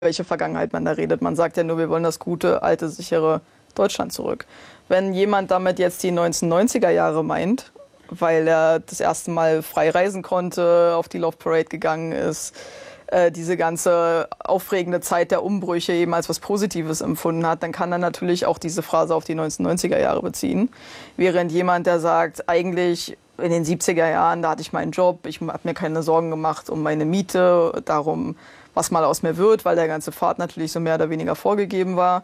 welche Vergangenheit man da redet. Man sagt ja nur, wir wollen das gute, alte, sichere Deutschland zurück. Wenn jemand damit jetzt die 1990er Jahre meint, weil er das erste Mal frei reisen konnte, auf die Love Parade gegangen ist, diese ganze aufregende Zeit der Umbrüche eben als was Positives empfunden hat, dann kann er natürlich auch diese Phrase auf die 1990er Jahre beziehen. Während jemand, der sagt, eigentlich in den 70er Jahren, da hatte ich meinen Job, ich habe mir keine Sorgen gemacht um meine Miete, darum, was mal aus mir wird, weil der ganze Pfad natürlich so mehr oder weniger vorgegeben war,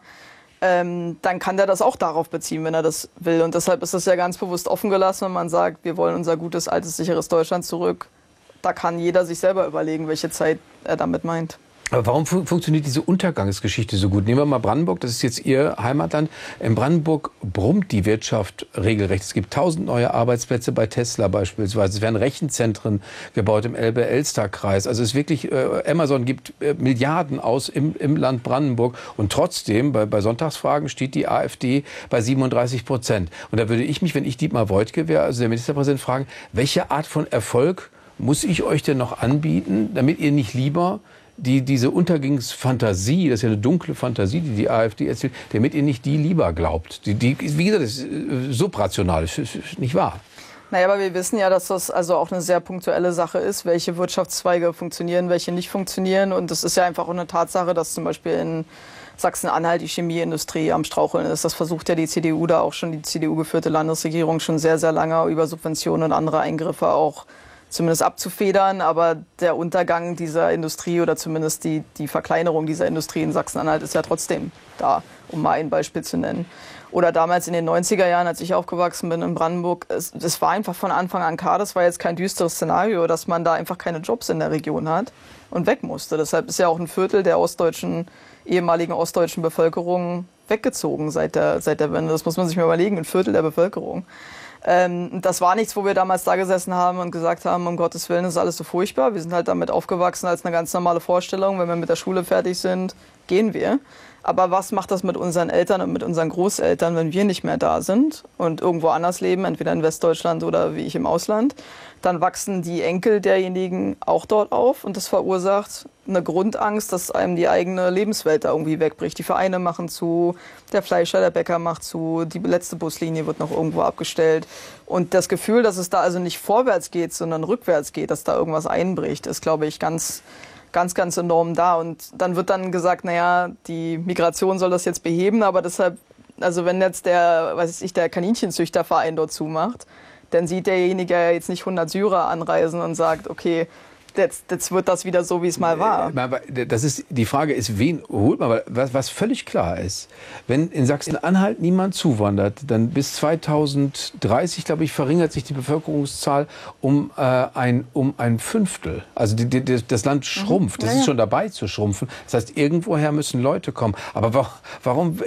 dann kann der das auch darauf beziehen, wenn er das will. Und deshalb ist es ja ganz bewusst offen gelassen, wenn man sagt, wir wollen unser gutes, altes, sicheres Deutschland zurück. Da kann jeder sich selber überlegen, welche Zeit er damit meint. Aber warum funktioniert diese Untergangsgeschichte so gut? Nehmen wir mal Brandenburg, das ist jetzt Ihr Heimatland. In Brandenburg brummt die Wirtschaft regelrecht. Es gibt 1000 neue Arbeitsplätze bei Tesla beispielsweise. Es werden Rechenzentren gebaut im Elbe-Elster-Kreis. Also es ist wirklich, Amazon gibt Milliarden aus im Land Brandenburg. Und trotzdem, bei Sonntagsfragen steht die AfD bei 37%. Und da würde ich mich, wenn ich Dietmar Woidke wäre, also der Ministerpräsident, fragen, welche Art von Erfolg muss ich euch denn noch anbieten, damit ihr nicht lieber diese Untergangsfantasie, das ist ja eine dunkle Fantasie, die AfD erzählt, damit ihr nicht die lieber glaubt. Wie gesagt, das ist subrational, das ist nicht wahr. Naja, aber wir wissen ja, dass das also auch eine sehr punktuelle Sache ist, welche Wirtschaftszweige funktionieren, welche nicht funktionieren. Und es ist ja einfach auch eine Tatsache, dass zum Beispiel in Sachsen-Anhalt die Chemieindustrie am Straucheln ist. Das versucht ja die CDU da auch schon, die CDU-geführte Landesregierung schon sehr, sehr lange über Subventionen und andere Eingriffe auch zumindest abzufedern, aber der Untergang dieser Industrie oder zumindest die Verkleinerung dieser Industrie in Sachsen-Anhalt ist ja trotzdem da, um mal ein Beispiel zu nennen. Oder damals in den 90er Jahren, als ich aufgewachsen bin in Brandenburg, es war einfach von Anfang an klar, das war jetzt kein düsteres Szenario, dass man da einfach keine Jobs in der Region hat und weg musste. Deshalb ist ja auch ein Viertel der ehemaligen ostdeutschen Bevölkerung weggezogen seit der Wende. Das muss man sich mal überlegen, ein Viertel der Bevölkerung. Das war nichts, wo wir damals da gesessen haben und gesagt haben, um Gottes Willen, das ist alles so furchtbar. Wir sind halt damit aufgewachsen als eine ganz normale Vorstellung. Wenn wir mit der Schule fertig sind, gehen wir. Aber was macht das mit unseren Eltern und mit unseren Großeltern, wenn wir nicht mehr da sind und irgendwo anders leben, entweder in Westdeutschland oder wie ich im Ausland? Dann wachsen die Enkel derjenigen auch dort auf und das verursacht eine Grundangst, dass einem die eigene Lebenswelt da irgendwie wegbricht. Die Vereine machen zu, der Fleischer, der Bäcker macht zu, die letzte Buslinie wird noch irgendwo abgestellt. Und das Gefühl, dass es da also nicht vorwärts geht, sondern rückwärts geht, dass da irgendwas einbricht, ist, glaube ich, ganz enorm da. Und dann wird dann gesagt, naja, die Migration soll das jetzt beheben, aber deshalb, also wenn jetzt der Kaninchenzüchterverein dort zumacht, dann sieht derjenige ja jetzt nicht 100 Syrer anreisen und sagt, okay, jetzt wird das wieder so, wie es mal war. Die Frage ist, wen holt man? Was völlig klar ist, wenn in Sachsen-Anhalt niemand zuwandert, dann bis 2030, glaube ich, verringert sich die Bevölkerungszahl um ein Fünftel. Also das Land schrumpft. Das ist schon dabei zu schrumpfen. Das heißt, irgendwoher müssen Leute kommen. Aber warum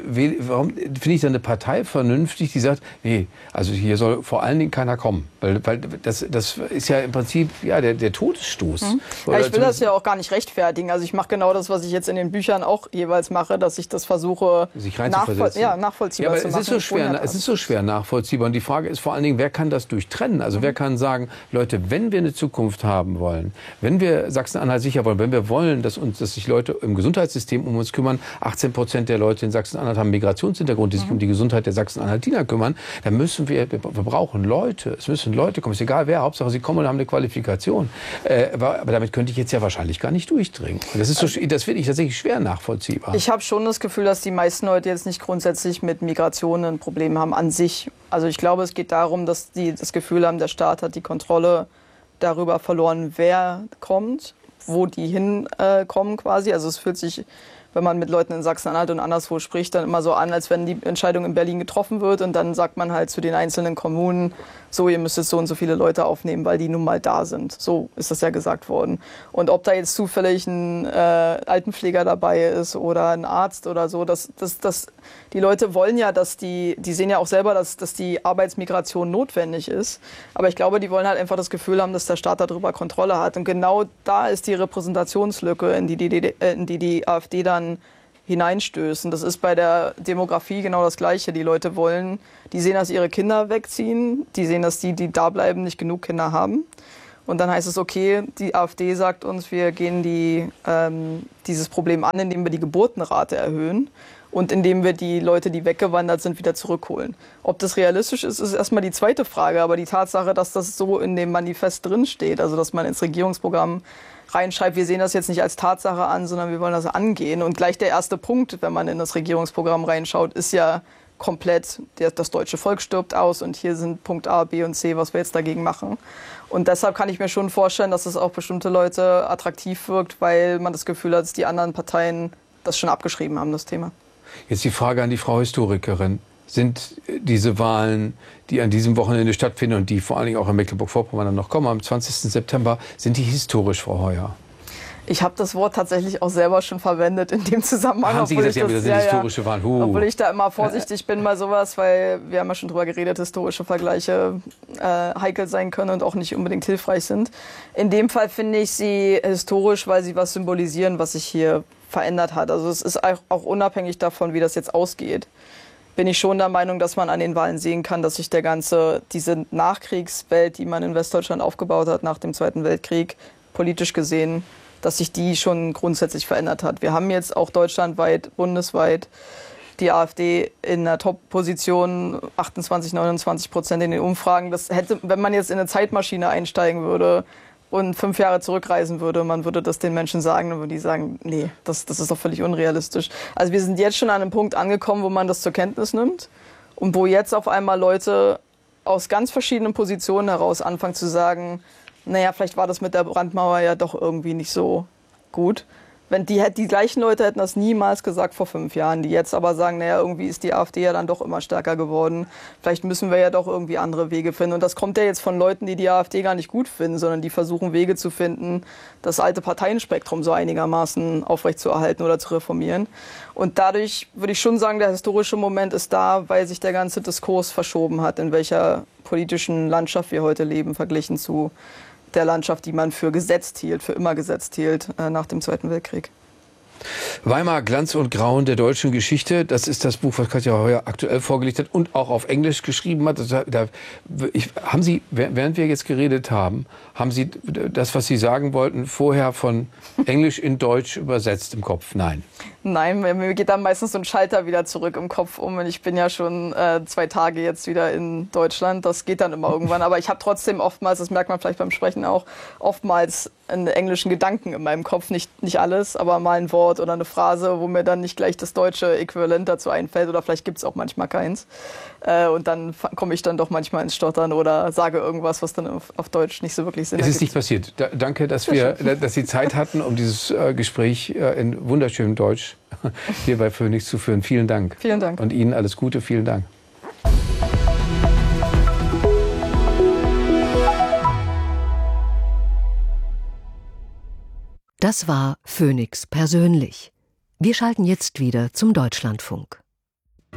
finde ich dann eine Partei vernünftig, die sagt, nee, also hier soll vor allen Dingen keiner kommen. Weil das ist ja im Prinzip der Todesstoß. Ja, ich will das ja auch gar nicht rechtfertigen. Also ich mache genau das, was ich jetzt in den Büchern auch jeweils mache, dass ich das versuche nachvollziehbar zu machen. Es ist so schwer nachvollziehbar. Und die Frage ist vor allen Dingen, wer kann das durchtrennen? Also wer kann sagen, Leute, wenn wir eine Zukunft haben wollen, wenn wir Sachsen-Anhalt sicher wollen, wenn wir wollen, dass sich Leute im Gesundheitssystem um uns kümmern, 18% der Leute in Sachsen-Anhalt haben Migrationshintergrund, die sich um die Gesundheit der Sachsen-Anhaltiner kümmern, dann müssen wir brauchen Leute. Es müssen Leute kommen. Ist egal wer, Hauptsache sie kommen und haben eine Qualifikation. Aber damit könnte ich jetzt ja wahrscheinlich gar nicht durchdringen. Das finde ich tatsächlich schwer nachvollziehbar. Ich habe schon das Gefühl, dass die meisten Leute jetzt nicht grundsätzlich mit Migration ein Problem haben an sich. Also ich glaube, es geht darum, dass die das Gefühl haben, der Staat hat die Kontrolle darüber verloren, wer kommt, wo die hinkommen quasi. Also es fühlt sich, wenn man mit Leuten in Sachsen-Anhalt und anderswo spricht, dann immer so an, als wenn die Entscheidung in Berlin getroffen wird und dann sagt man halt zu den einzelnen Kommunen, so, ihr müsst jetzt so und so viele Leute aufnehmen, weil die nun mal da sind. So ist das ja gesagt worden. Und ob da jetzt zufällig ein Altenpfleger dabei ist oder ein Arzt oder so, die Leute wollen ja, die sehen ja auch selber, dass die Arbeitsmigration notwendig ist. Aber ich glaube, die wollen halt einfach das Gefühl haben, dass der Staat darüber Kontrolle hat. Und genau da ist die Repräsentationslücke, in die AfD dann hineinstößen. Das ist bei der Demografie genau das Gleiche. Die Leute die sehen, dass ihre Kinder wegziehen, die sehen, dass die da bleiben, nicht genug Kinder haben. Und dann heißt es, okay, die AfD sagt uns, wir gehen dieses Problem an, indem wir die Geburtenrate erhöhen und indem wir die Leute, die weggewandert sind, wieder zurückholen. Ob das realistisch ist, ist erstmal die zweite Frage. Aber die Tatsache, dass das so in dem Manifest drinsteht, also dass man ins Regierungsprogramm reinschreibt, wir sehen das jetzt nicht als Tatsache an, sondern wir wollen das angehen. Und gleich der erste Punkt, wenn man in das Regierungsprogramm reinschaut, ist ja komplett, das deutsche Volk stirbt aus und hier sind Punkt A, B und C, was wir jetzt dagegen machen. Und deshalb kann ich mir schon vorstellen, dass es auch bestimmte Leute attraktiv wirkt, weil man das Gefühl hat, dass die anderen Parteien das schon abgeschrieben haben, das Thema. Jetzt die Frage an die Frau Historikerin. Sind diese Wahlen, die an diesem Wochenende stattfinden und die vor allen Dingen auch in Mecklenburg-Vorpommern dann noch kommen, am 20. September, sind die historisch, Frau Heuer? Ich habe das Wort tatsächlich auch selber schon verwendet in dem Zusammenhang. Haben Sie gesagt, ja, das sind historische Wahlen. Obwohl ich da immer vorsichtig bin bei sowas, weil wir haben ja schon drüber geredet, historische Vergleiche heikel sein können und auch nicht unbedingt hilfreich sind. In dem Fall finde ich sie historisch, weil sie was symbolisieren, was sich hier verändert hat. Also es ist auch unabhängig davon, wie das jetzt ausgeht, bin ich schon der Meinung, dass man an den Wahlen sehen kann, dass sich diese Nachkriegswelt, die man in Westdeutschland aufgebaut hat nach dem Zweiten Weltkrieg, politisch gesehen, dass sich die schon grundsätzlich verändert hat. Wir haben jetzt auch deutschlandweit, bundesweit die AfD in einer Top-Position, 28-29% in den Umfragen. Das hätte, wenn man jetzt in eine Zeitmaschine einsteigen würde und 5 Jahre zurückreisen würde, man würde das den Menschen sagen, dann würden die sagen, nee, das ist doch völlig unrealistisch. Also wir sind jetzt schon an einem Punkt angekommen, wo man das zur Kenntnis nimmt und wo jetzt auf einmal Leute aus ganz verschiedenen Positionen heraus anfangen zu sagen, naja, vielleicht war das mit der Brandmauer ja doch irgendwie nicht so gut. Wenn die gleichen Leute hätten das niemals gesagt vor 5 Jahren, die jetzt aber sagen, naja, irgendwie ist die AfD ja dann doch immer stärker geworden. Vielleicht müssen wir ja doch irgendwie andere Wege finden. Und das kommt ja jetzt von Leuten, die AfD gar nicht gut finden, sondern die versuchen Wege zu finden, das alte Parteienspektrum so einigermaßen aufrechtzuerhalten oder zu reformieren. Und dadurch würde ich schon sagen, der historische Moment ist da, weil sich der ganze Diskurs verschoben hat, in welcher politischen Landschaft wir heute leben, verglichen zu der Landschaft, die man für gesetzt hielt, für immer gesetzt hielt nach dem Zweiten Weltkrieg. Weimar, Glanz und Grauen der deutschen Geschichte, das ist das Buch, was Katja Heuer aktuell vorgelegt hat und auch auf Englisch geschrieben hat. Haben Sie, während wir jetzt geredet haben, haben Sie das, was Sie sagen wollten, vorher von Englisch in Deutsch übersetzt im Kopf? Nein. Nein, mir geht dann meistens so ein Schalter wieder zurück im Kopf um. Und ich bin ja schon 2 Tage jetzt wieder in Deutschland. Das geht dann immer irgendwann. Aber ich habe trotzdem oftmals, das merkt man vielleicht beim Sprechen auch, oftmals einen englischen Gedanken in meinem Kopf. Nicht alles, aber mal ein Wort oder eine Phrase, wo mir dann nicht gleich das deutsche Äquivalent dazu einfällt. Oder vielleicht gibt es auch manchmal keins. Und dann komme ich dann doch manchmal ins Stottern oder sage irgendwas, was dann auf Deutsch nicht so wirklich Sinn ergibt. Es ist nicht passiert. Danke, dass Sie Zeit hatten, um dieses Gespräch in wunderschönem Deutsch hier bei Phoenix zu führen. Vielen Dank. Vielen Dank. Und Ihnen alles Gute. Vielen Dank. Das war Phoenix persönlich. Wir schalten jetzt wieder zum Deutschlandfunk.